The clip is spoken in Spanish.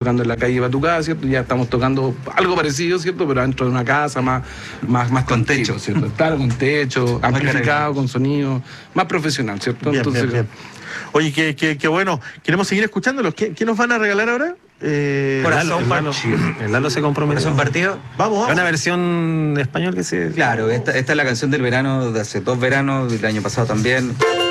tocando en la calle Batucada, ¿cierto? Ya estamos tocando algo parecido, ¿cierto? Pero dentro de una casa más con tranquilo, techo, ¿cierto? Claro, con techo, amplificado, con sonido, más profesional, ¿cierto? Bien, Entonces, bien. Oye, qué bueno. Queremos seguir escuchándolos. ¿Qué nos van a regalar ahora? El Lalo se compromete. ¿Es un partido? Vamos. Es una versión español que se... Claro, esta es la canción del verano, de hace 2 veranos, del año pasado también.